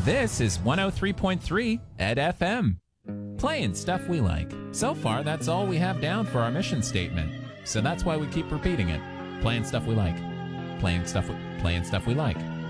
This is 103.3 Ed FM. Playing stuff we like. So far, that's all we have down for our mission statement. So that's why we keep repeating it. Playing stuff we like. Playing stuff we like.